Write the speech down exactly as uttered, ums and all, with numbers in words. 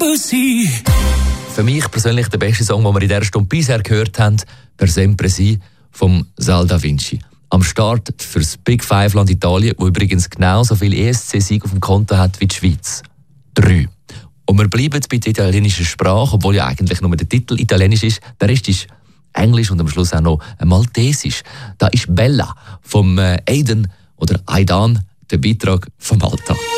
Embassy. Für mich persönlich der beste Song, den wir in dieser Stunde bisher gehört haben, «Per sempre si» vom Sal Da Vinci. Am Start für das Big Five Land Italien, wo übrigens genauso viele E S C-Siege auf dem Konto hat wie die Schweiz. Drei. Und wir bleiben bei der italienischen Sprache, obwohl ja eigentlich nur der Titel italienisch ist. Der Rest ist Englisch und am Schluss auch noch Maltesisch. Da ist «Bella» vom Aidan oder Aidan, der Beitrag vom Alltag.